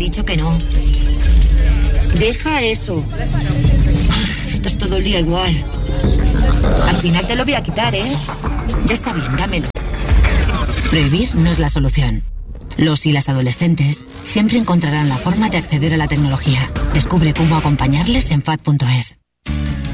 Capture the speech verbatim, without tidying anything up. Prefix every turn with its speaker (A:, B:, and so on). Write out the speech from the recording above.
A: dicho que no.
B: Deja eso.
A: Esto es todo el día igual. Al final te lo voy a quitar, ¿eh? Ya está bien, dámelo. Prohibir no es la solución. Los y las adolescentes siempre encontrarán la forma de acceder a la tecnología. Descubre cómo acompañarles en F A D punto es.